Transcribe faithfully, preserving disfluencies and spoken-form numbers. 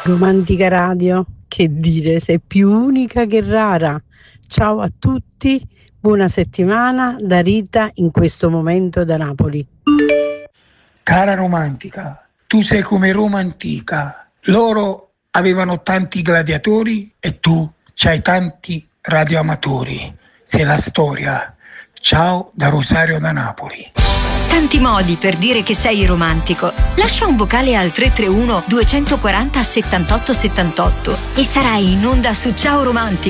Romantica Radio, che dire, sei più unica che rara. Ciao a tutti, buona settimana da Rita in questo momento da Napoli. Cara Romantica, tu sei come Roma antica. Loro avevano tanti gladiatori e tu c'hai tanti radioamatori. Sei la storia. Ciao da Rosario da Napoli. Tanti modi per dire che sei romantico. Lascia un vocale al tre tre uno due quattro zero settantotto settantotto e sarai in onda su Ciao Romantico.